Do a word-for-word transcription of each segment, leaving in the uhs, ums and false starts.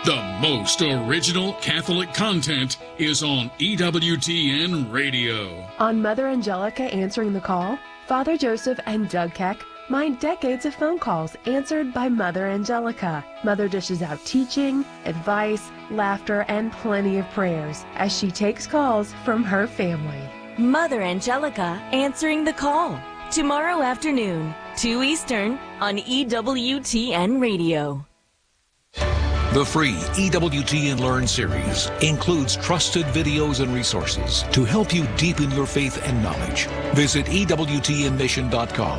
The most original Catholic content is on E W T N Radio. On Mother Angelica Answering the Call, Father Joseph and Doug Keck mind decades of phone calls answered by Mother Angelica. Mother dishes out teaching, advice, laughter, and plenty of prayers as she takes calls from her family. Mother Angelica Answering the Call. Tomorrow afternoon, two Eastern, on E W T N Radio. The free E W T N Learn series includes trusted videos and resources to help you deepen your faith and knowledge. Visit E W T N mission dot com.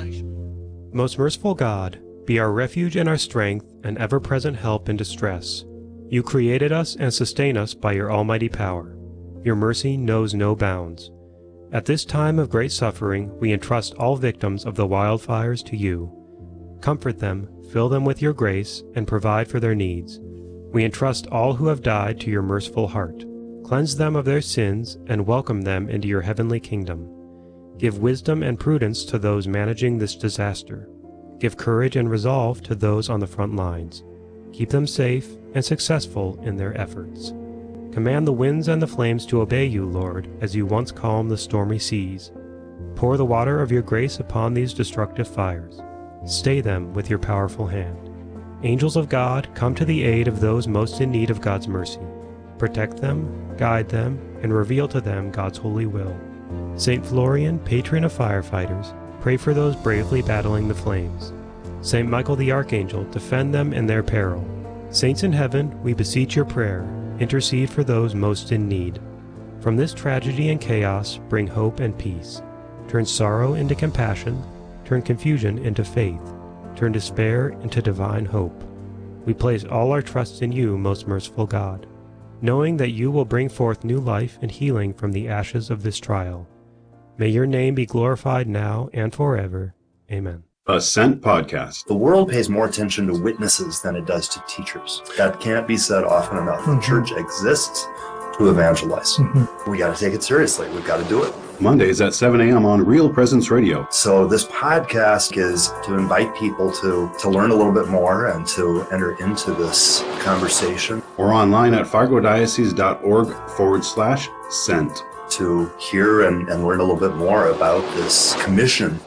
Most merciful God, be our refuge and our strength and ever-present help in distress. You created us and sustain us by your almighty power. Your mercy knows no bounds. At this time of great suffering, we entrust all victims of the wildfires to you. Comfort them, fill them with your grace, and provide for their needs. We entrust all who have died to your merciful heart. Cleanse them of their sins and welcome them into your heavenly kingdom. Give wisdom and prudence to those managing this disaster. Give courage and resolve to those on the front lines. Keep them safe and successful in their efforts. Command the winds and the flames to obey you, Lord, as you once calmed the stormy seas. Pour the water of your grace upon these destructive fires. Stay them with your powerful hand. Angels of God, come to the aid of those most in need of God's mercy. Protect them, guide them, and reveal to them God's holy will. Saint Florian, patron of firefighters, pray for those bravely battling the flames. Saint Michael the Archangel, defend them in their peril. Saints in heaven, we beseech your prayer. Intercede for those most in need. From this tragedy and chaos, bring hope and peace. Turn sorrow into compassion. Turn confusion into faith. Turn despair into divine hope. We place all our trust in you, most merciful God, knowing that you will bring forth new life and healing from the ashes of this trial. May your name be glorified now and forever. Amen. Ascent Podcast. The world pays more attention to witnesses than it does to teachers. That can't be said often enough. Mm-hmm. The church exists to evangelize. Mm-hmm. We got to take it seriously. We've got to do it. Mondays at seven a.m. on Real Presence Radio. So this podcast is to invite people to, to learn a little bit more and to enter into this conversation. Or online at fargodiocese.org forward slash sent. To hear and, and learn a little bit more about this commission.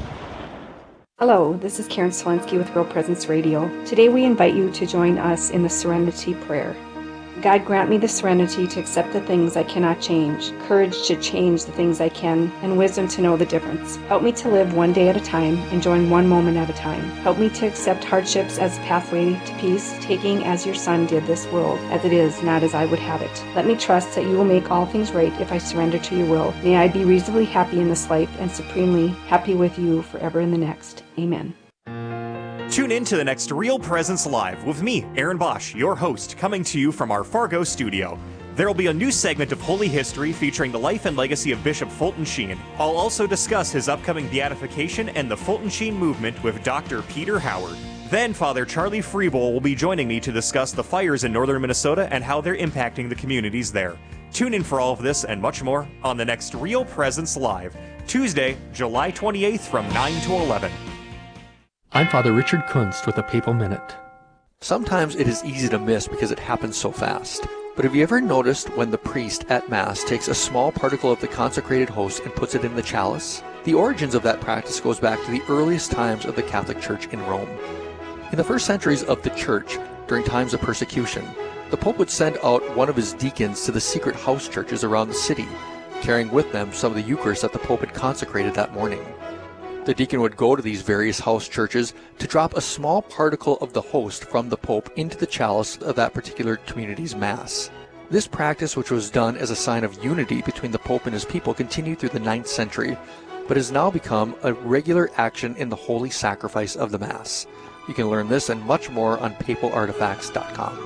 Hello, this is Karen Selensky with Real Presence Radio. Today we invite you to join us in the Serenity Prayer. God, grant me the serenity to accept the things I cannot change, courage to change the things I can, and wisdom to know the difference. Help me to live one day at a time, enjoying one moment at a time. Help me to accept hardships as a pathway to peace, taking as your Son did this world, as it is, not as I would have it. Let me trust that you will make all things right if I surrender to your will. May I be reasonably happy in this life and supremely happy with you forever in the next. Amen. Tune in to the next Real Presence Live with me, Aaron Bosch, your host, coming to you from our Fargo studio. There will be a new segment of Holy History featuring the life and legacy of Bishop Fulton Sheen. I'll also discuss his upcoming beatification and the Fulton Sheen movement with Doctor Peter Howard. Then Father Charlie Freebowl will be joining me to discuss the fires in northern Minnesota and how they're impacting the communities there. Tune in for all of this and much more on the next Real Presence Live, Tuesday, July twenty-eighth from nine to eleven. I'm Father Richard Kunst with a Papal Minute. Sometimes it is easy to miss because it happens so fast. But have you ever noticed when the priest at Mass takes a small particle of the consecrated host and puts it in the chalice? The origins of that practice goes back to the earliest times of the Catholic Church in Rome. In the first centuries of the Church, during times of persecution, the Pope would send out one of his deacons to the secret house churches around the city, carrying with them some of the Eucharist that the Pope had consecrated that morning. The deacon would go to these various house churches to drop a small particle of the host from the Pope into the chalice of that particular community's Mass. This practice, which was done as a sign of unity between the Pope and his people, continued through the ninth century, but has now become a regular action in the holy sacrifice of the Mass. You can learn this and much more on papal artifacts dot com.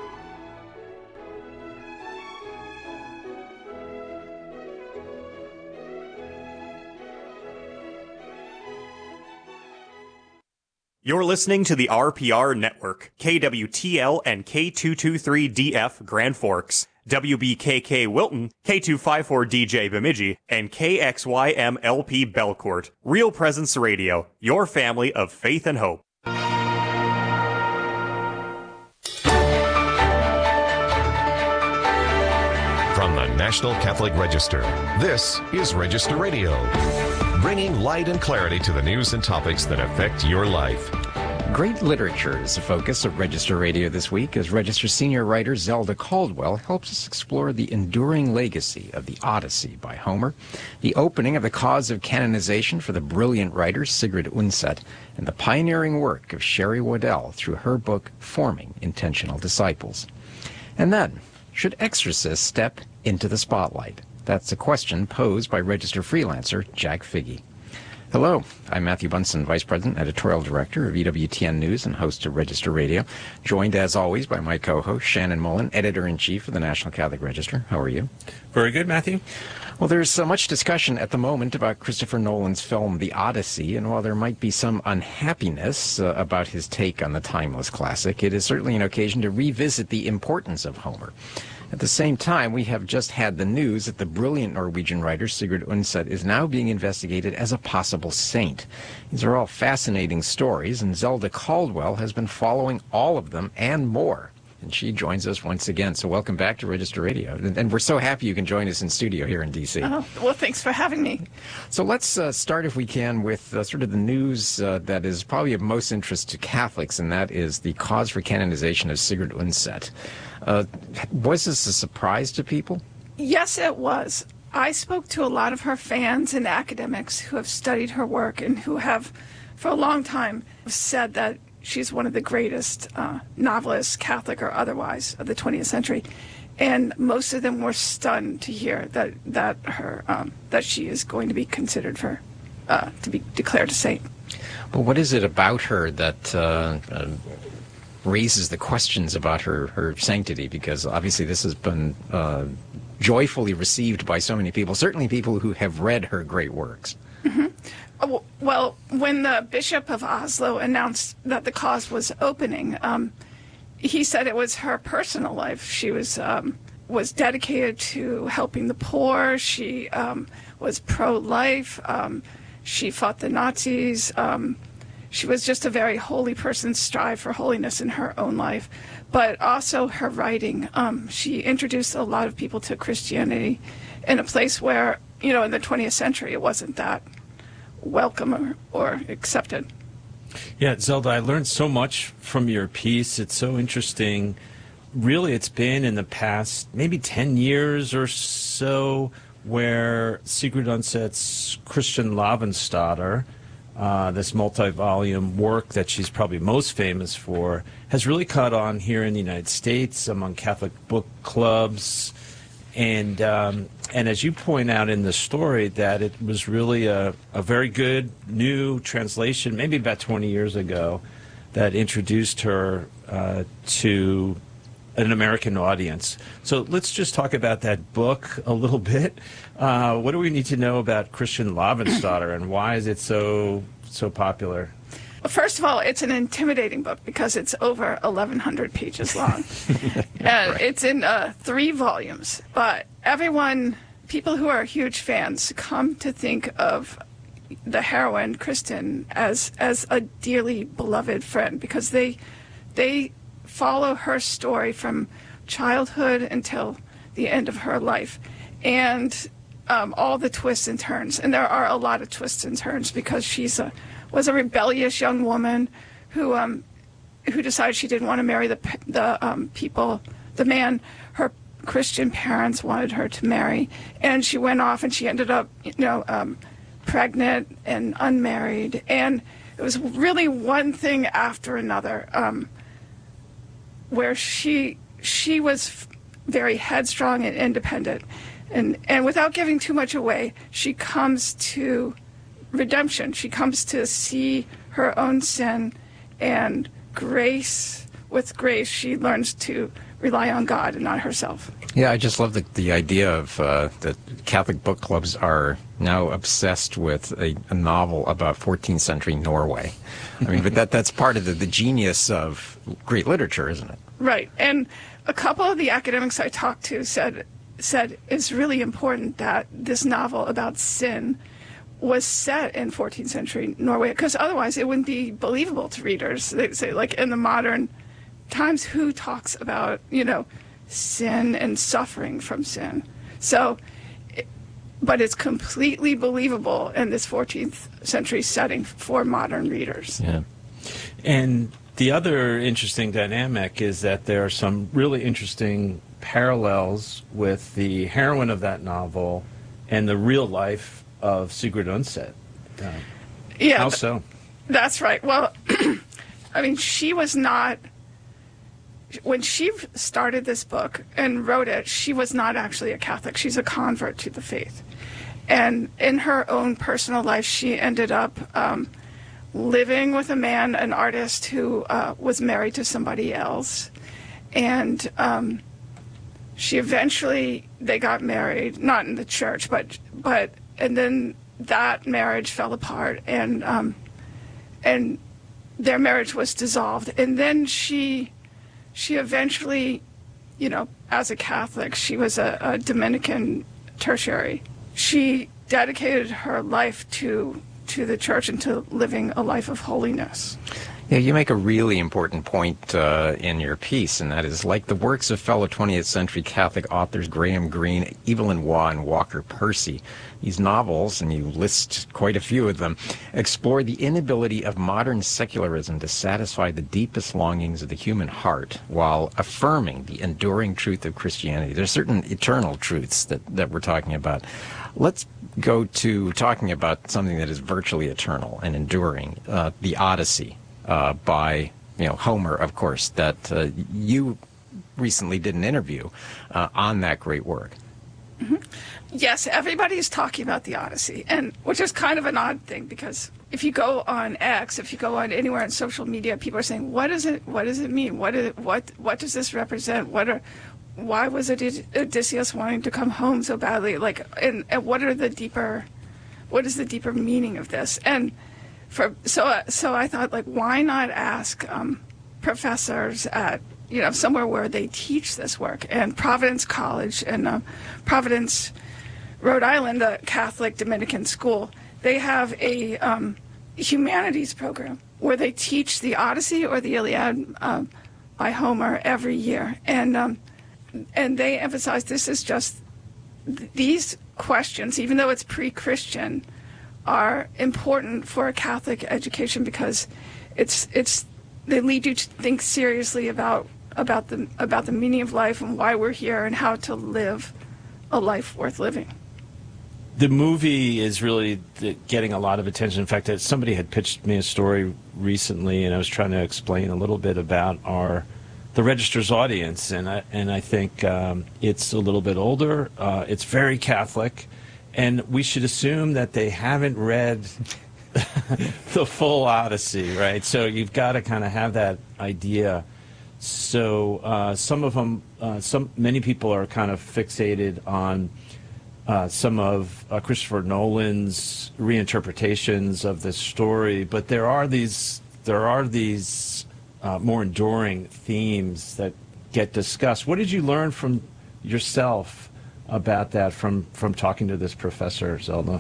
You're listening to the R P R Network, K W T L and K two twenty-three D F Grand Forks, W B K K Wilton, K two fifty-four D J Bemidji, and K X Y M L P Belcourt. Real Presence Radio, your family of faith and hope. National Catholic Register. This is Register Radio, bringing light and clarity to the news and topics that affect your life. Great literature is the focus of Register Radio this week, as Register senior writer Zelda Caldwell helps us explore the enduring legacy of the Odyssey by Homer, the opening of the cause of canonization for the brilliant writer Sigrid Undset, and the pioneering work of Sherry Waddell through her book Forming Intentional Disciples. And then, should exorcists step into the spotlight? That's a question posed by Register freelancer Jack Figge. Hello, I'm Matthew Bunson, Vice President, Editorial Director of E W T N News and host of Register Radio, joined as always by my co-host Shannon Mullen, Editor-in-Chief of the National Catholic Register. How are you? Very good, Matthew. Well, there's so much discussion at the moment about Christopher Nolan's film The Odyssey, and while there might be some unhappiness uh, about his take on the timeless classic, it is certainly an occasion to revisit the importance of Homer. At the same time, we have just had the news that the brilliant Norwegian writer Sigrid Undset is now being investigated as a possible saint. These are all fascinating stories, and Zelda Caldwell has been following all of them and more. And she joins us once again. So welcome back to Register Radio. And, and we're so happy you can join us in studio here in D C. Oh, well, thanks for having me. So let's uh, start, if we can, with uh, sort of the news uh, that is probably of most interest to Catholics, and that is the cause for canonization of Sigrid Undset. Uh, was this a surprise to people? Yes, it was. I spoke to a lot of her fans and academics who have studied her work and who have, for a long time, said that she's one of the greatest uh, novelists, Catholic or otherwise, of the twentieth century. And most of them were stunned to hear that that her um, that she is going to be considered for uh, to be declared a saint. But what is it about her that uh, uh, raises the questions about her, her sanctity? Because obviously this has been uh, joyfully received by so many people, certainly people who have read her great works. Mm-hmm. Oh, well, when the Bishop of Oslo announced that the cause was opening, um, he said it was her personal life. She was um, was dedicated to helping the poor. She um, was pro-life. Um, she fought the Nazis. Um, she was just a very holy person, strive for holiness in her own life. But also her writing. Um, she introduced a lot of people to Christianity in a place where, you know, in the twentieth century, it wasn't that welcome or, or accepted. Yeah, Zelda, I learned so much from your piece. It's so interesting. Really, it's been in the past maybe ten years or so where Sigrid Undset's Christian Lavensdatter, uh, this multi-volume work that she's probably most famous for, has really caught on here in the United States among Catholic book clubs. And um, and as you point out in the story, that it was really a, a very good new translation, maybe about twenty years ago, that introduced her uh, to an American audience. So let's just talk about that book a little bit. Uh, what do we need to know about Christian Lavensdatter, and why is it so so popular? Well, first of all, it's an intimidating book because it's over eleven hundred pages long. And right. It's in uh, three volumes. But everyone, people who are huge fans, come to think of the heroine, Kristen, as as a dearly beloved friend, because they they follow her story from childhood until the end of her life. And um, all the twists and turns. And there are a lot of twists and turns because she's a was a rebellious young woman who um, who decided she didn't want to marry the the um, people, the man her Christian parents wanted her to marry, and she went off and she ended up, you know, um, pregnant and unmarried, and it was really one thing after another, um, where she she was very headstrong and independent, and and without giving too much away, she comes to redemption. She comes to see her own sin, and grace, with grace, she learns to rely on God and not herself. Yeah, I just love the, the idea of uh, that Catholic book clubs are now obsessed with a, a novel about fourteenth century Norway. I mean, but that that's part of the, the genius of great literature, isn't it? Right. And a couple of the academics I talked to said said it's really important that this novel about sin was set in fourteenth century Norway, because otherwise it wouldn't be believable to readers. They say, like, in the modern times, who talks about, you know, sin and suffering from sin? So, it, but it's completely believable in this fourteenth century setting for modern readers. Yeah. And the other interesting dynamic is that there are some really interesting parallels with the heroine of that novel and the real life of Sigrid Undset. Uh, yeah. How so? That's right. Well, I mean, she was not, when she started this book and wrote it, she was not actually a Catholic. She's a convert to the faith. And in her own personal life, she ended up um, living with a man, an artist, who uh, was married to somebody else. And um, she eventually, they got married, not in the church, but, but and then that marriage fell apart, and um, and their marriage was dissolved. And then she, she eventually, you know, as a Catholic, she was a, a Dominican tertiary. She dedicated her life to to the church and to living a life of holiness. Yeah, you make a really important point uh, in your piece, and that is, like the works of fellow twentieth century Catholic authors Graham Greene, Evelyn Waugh, and Walker Percy, these novels, and you list quite a few of them, explore the inability of modern secularism to satisfy the deepest longings of the human heart while affirming the enduring truth of Christianity. There's certain eternal truths that, that we're talking about. Let's go to talking about something that is virtually eternal and enduring, uh, the Odyssey. Uh, by, you know, Homer, of course, that uh, you recently did an interview uh, on that great work. Mm-hmm. Yes, everybody's talking about the Odyssey, and which is kind of an odd thing, because if you go on X, if you go on anywhere on social media, people are saying, "What does it? What does it mean? What is it, what what does this represent? What are why was it Odysseus wanting to come home so badly? Like, and, and what are the deeper, what is the deeper meaning of this?" And For, so, uh, so I thought, like, why not ask um, professors at, you know, somewhere where they teach this work? And Providence College in uh, Providence, Rhode Island, a Catholic Dominican school, they have a um, humanities program where they teach the Odyssey or the Iliad um, by Homer every year. And, um, and they emphasize this is just, th- these questions, even though it's pre-Christian, are important for a Catholic education, because it's it's they lead you to think seriously about about the about the meaning of life and why we're here and how to live a life worth living. The movie is really getting a lot of attention. In fact, somebody had pitched me a story recently, and I was trying to explain a little bit about our the Register's audience, and I and I think um, it's a little bit older. Uh, it's very Catholic. And we should assume that they haven't read the full Odyssey, right? So you've got to kind of have that idea. So uh, some of them, uh, some many people are kind of fixated on uh, some of uh, Christopher Nolan's reinterpretations of this story, but there are these there are these uh, more enduring themes that get discussed. What did you learn from yourself about that from, from talking to this professor, Zelda?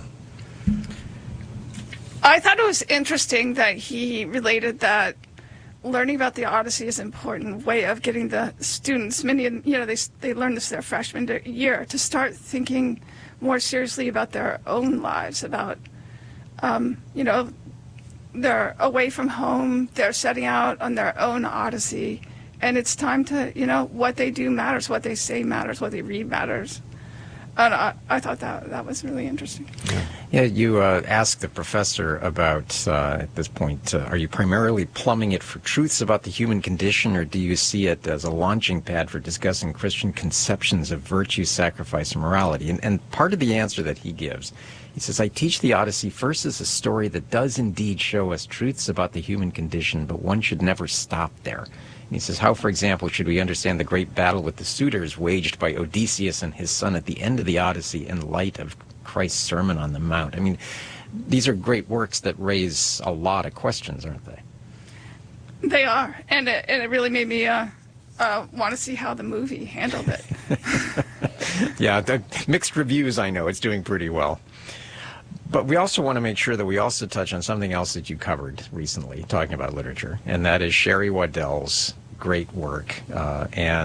I thought it was interesting that he related that learning about the Odyssey is an important way of getting the students, many, you know, they, they learn this their freshman year, to start thinking more seriously about their own lives, about, um, you know, they're away from home, they're setting out on their own Odyssey, and it's time to, you know, what they do matters, what they say matters, what they read matters. And I, I thought that that was really interesting. Yeah, yeah you uh, asked the professor about, uh, at this point, uh, are you primarily plumbing it for truths about the human condition, or do you see it as a launching pad for discussing Christian conceptions of virtue, sacrifice, and morality? And, and part of the answer that he gives, he says, I teach the Odyssey first as a story that does indeed show us truths about the human condition, but one should never stop there. He says, how, for example, should we understand the great battle with the suitors waged by Odysseus and his son at the end of the Odyssey in light of Christ's Sermon on the Mount? I mean, these are great works that raise a lot of questions, aren't they? They are, and it, and it really made me uh, uh, want to see how the movie handled it. Yeah, the mixed reviews, I know. It's doing pretty well. But we also want to make sure that we also touch on something else that you covered recently, talking about literature, and that is Sherry Waddell's great work. Uh, and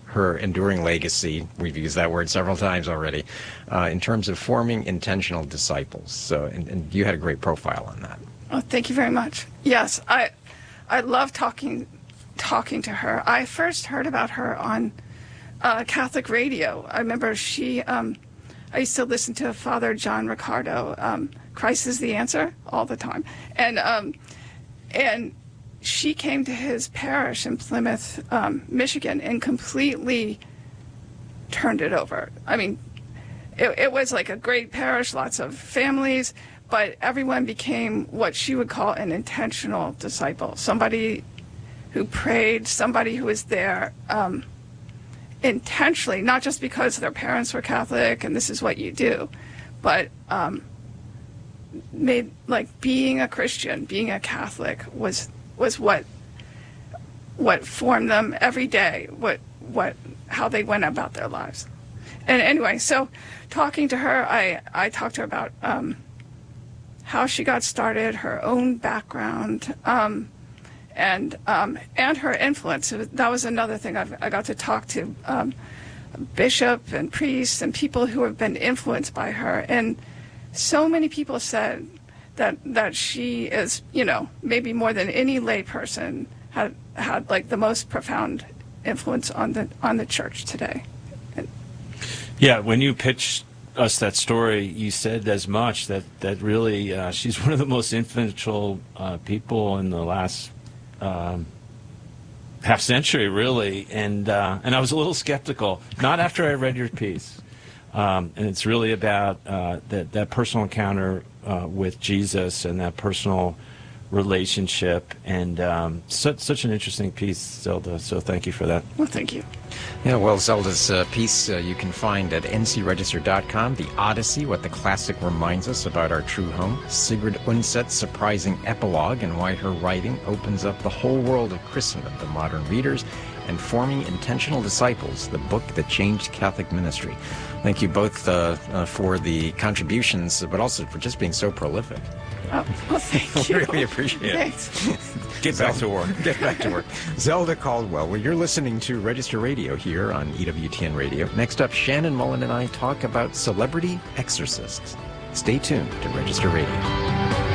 her enduring legacy, we've used that word several times already, uh, in terms of forming intentional disciples. So, and, and you had a great profile on that. Oh, thank you very much. Yes, I, I love talking, talking to her. I first heard about her on uh, Catholic radio. I remember she, um, I used to listen to Father John Ricardo, um, Christ is the Answer, all the time. And, um, and she came to his parish in Plymouth, um, Michigan, and completely turned it over. I mean, it, it was like a great parish, lots of families, but everyone became what she would call an intentional disciple, somebody who prayed, somebody who was there um, intentionally, not just because their parents were Catholic and this is what you do, but um, made like being a Christian, being a Catholic was was what what formed them every day, what what how they went about their lives. And anyway, so talking to her, I I talked to her about um, how she got started, her own background, um, and um, and her influence. That was another thing. I've, I got to talk to um, bishop and priests and people who have been influenced by her, and so many people said that that she is, you know, maybe more than any lay person had had like the most profound influence on the on the church today. And yeah, when you pitched us that story, you said as much, that that really uh, she's one of the most influential uh, people in the last um, half century, really. And uh, and I was a little skeptical, not after I read your piece. Um, and it's really about uh, that that personal encounter uh, with Jesus and that personal relationship, and um, such such an interesting piece, Zelda. So thank you for that. Well, thank you. Yeah, well, Zelda's uh, piece uh, you can find at N C Register dot com. The Odyssey, what the classic reminds us about our true home. Sigrid Undset's surprising epilogue and why her writing opens up the whole world of Christendom to modern readers. And Forming Intentional Disciples, the book that changed Catholic ministry. Thank you both uh, uh, for the contributions, but also for just being so prolific. Oh, well, thank you. Really appreciate it. Thanks. Get back to work. Get back to work. Zelda Caldwell. Well, you're listening to Register Radio here on E W T N Radio. Next up, Shannon Mullen and I talk about celebrity exorcists. Stay tuned to Register Radio.